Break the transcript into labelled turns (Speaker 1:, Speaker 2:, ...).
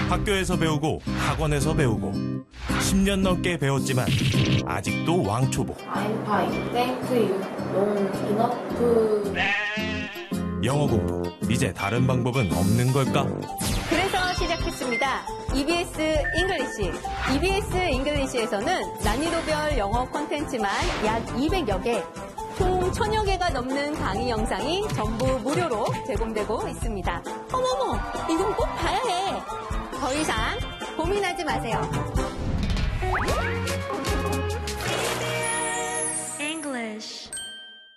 Speaker 1: 학교에서 배우고 학원에서 배우고 10년 넘게 배웠지만 아직도 왕초보.
Speaker 2: I'm fine. Thank you. Long enough.
Speaker 1: 영어 공부 이제 다른 방법은 없는 걸까?
Speaker 3: 그래서 시작했습니다. EBS 잉글리시. EBS 잉글리시에서는 난이도별 영어 콘텐츠만 약 200여 개, 총 1000여 개가 넘는 강의 영상이 전부 무료로 제공되고 있습니다. 어머머, 이건 꼭 봐야 해. 더 이상 고민하지 마세요.